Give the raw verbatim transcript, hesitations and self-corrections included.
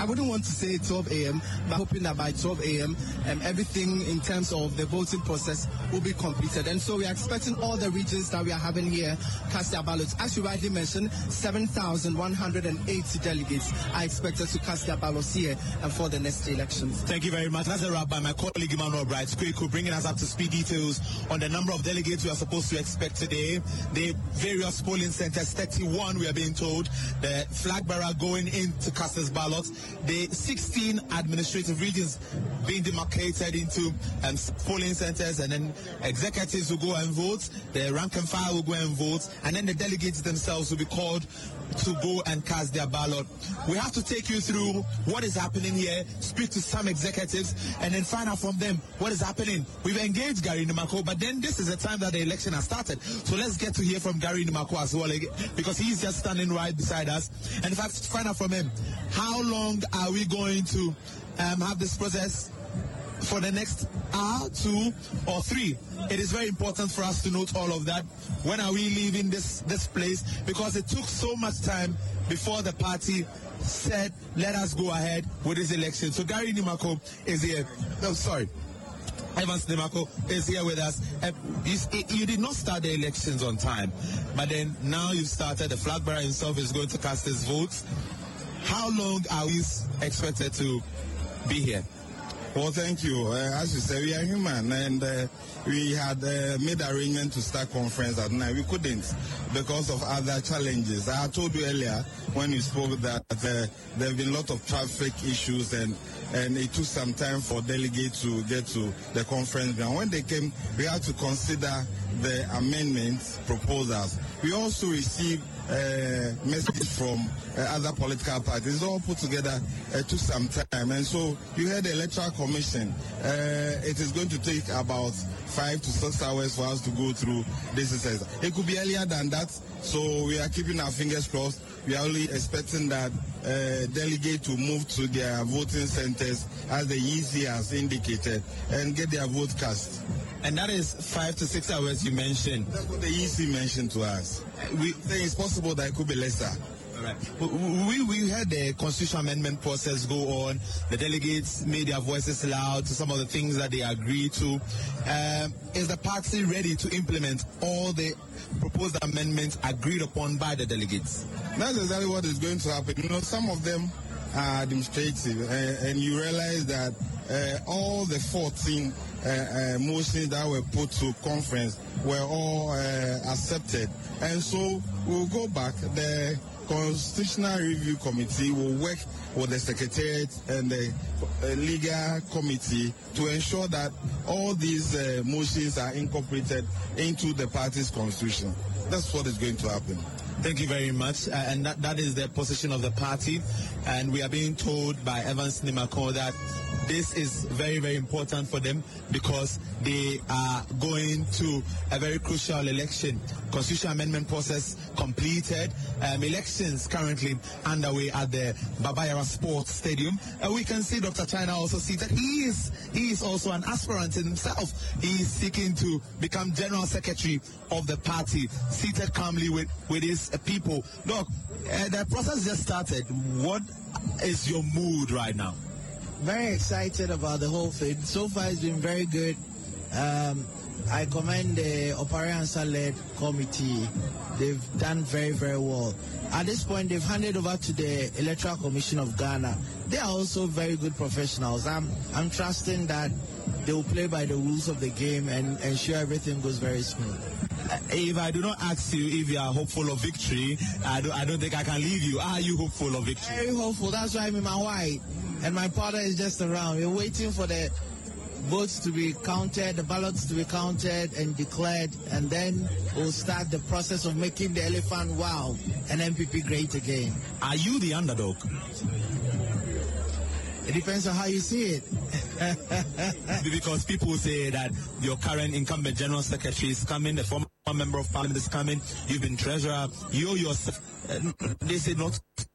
I wouldn't want to say twelve a.m., but hoping that by twelve a.m., um, everything in terms of the voting process will be completed. And so we are expecting all the regions that we are having here cast their ballots. As you rightly mentioned, seven thousand one hundred eighty delegates are expected to cast their ballots here and for the next elections. Thank you very much. That's a wrap by my colleague Emmanuel Bright, Kweku, bringing us up to speed details on the number of delegates we are supposed to expect today. The various polling centers, thirty-one we are being told, the flag bearer going in to cast his ballot, the sixteen administrative regions being demarcated into um, polling centers, and then executives will go and vote, the rank and file will go and vote, and then the delegates themselves will be called to go and cast their ballot. We have to take you through what is happening here, speak to some executives, and then find out from them what is happening. We've engaged Gary Nimako, but then this is the time that the election has started. So let's get to hear from Gary Nimako as well, because he's just standing right beside us. And in fact, find out from him, how long are we going to um, have this process? For the next hour, two, or three. It is very important for us to note all of that. When are we leaving this, this place? Because it took so much time before the party said, let us go ahead with this election. So Gary Nimako is here. No, sorry. Evans Nimako is here with us. Uh, you, you did not start the elections on time, but then now you've started. The flag bearer himself is going to cast his votes. How long are we expected to be here? Well, thank you. Uh, as you said, we are human, and uh, we had uh, made arrangement to start conference at night. We couldn't because of other challenges. I told you earlier when you spoke that uh, there have been a lot of traffic issues, and and it took some time for delegates to get to the conference. And when they came, we had to consider the amendment proposals. We also received uh, messages from uh, other political parties. All put together uh, took some time. And so you heard the Electoral Commission. Uh, it is going to take about five to six hours for us to go through this exercise. It could be earlier than that. So we are keeping our fingers crossed. We are only expecting that uh, delegates to move to their voting centers as the E C has indicated and get their vote cast. And that is five to six hours you mentioned. That's what the E C mentioned to us. We say it's possible that it could be lesser. All right. We, we heard the constitutional amendment process go on. The delegates made their voices loud to some of the things that they agreed to. Um, is the party ready to implement all the proposed amendments agreed upon by the delegates? That's exactly what is going to happen. You know, some of them are administrative, uh, and you realize that uh, all the fourteen uh, uh, motions that were put to conference were all uh, accepted. And so we'll go back. The Constitutional Review Committee will work with the Secretariat and the uh, Legal Committee to ensure that all these uh, motions are incorporated into the party's constitution. That's what is going to happen. Thank you very much. Uh, and that, that is the position of the party. And we are being told by Evans Nimako that this is very, very important for them because they are going to a very crucial election. Constitutional amendment process completed. Um, elections currently underway at the Baba Yara Sports Stadium. Uh, we can see Doctor China also seated. He is, he is also an aspirant in himself. He is seeking to become General Secretary of the party, seated calmly with, with his uh, people. Look, uh, the process just started. What is your mood right now? Very excited about the whole thing. So far, it's been very good. Um, I commend the Opariansa-led committee. They've done very, very well. At this point, they've handed over to the Electoral Commission of Ghana. They are also very good professionals. I'm, I'm trusting that they will play by the rules of the game and ensure everything goes very smooth. If I do not ask you if you are hopeful of victory, I don't, I don't think I can leave you. Are you hopeful of victory? Very hopeful. That's why I'm in my white. And my partner is just around. We're waiting for the votes to be counted, the ballots to be counted and declared, and then we'll start the process of making the elephant wow and M P P great again. Are you the underdog? It depends on how you see it. Because people say that your current incumbent General Secretary is coming, the former Member of Parliament is coming, you've been Treasurer, you yourself, uh, they say not